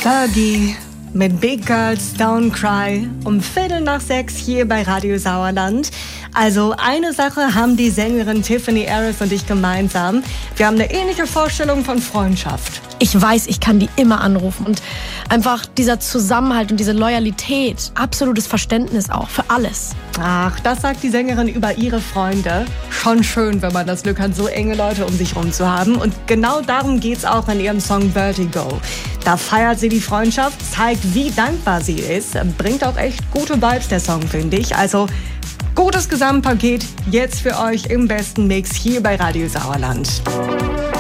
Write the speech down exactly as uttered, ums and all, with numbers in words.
Fergie mit Big Girls Don't Cry um Viertel nach sechs hier bei Radio Sauerland. Also eine Sache haben die Sängerin Tiffany Harris und ich gemeinsam. Wir haben eine ähnliche Vorstellung von Freundschaft. Ich weiß, ich kann die immer anrufen und einfach dieser Zusammenhalt und diese Loyalität, absolutes Verständnis auch für alles. Ach, das sagt die Sängerin über ihre Freunde. Schon schön, wenn man das Glück hat, so enge Leute um sich rum zu haben. Und genau darum geht's auch in ihrem Song Vertigo. Da feiert sie die Freundschaft, zeigt, wie dankbar sie ist. Bringt auch echt gute Vibes, der Song, finde ich. Also gutes Gesamtpaket jetzt für euch im besten Mix hier bei Radio Sauerland.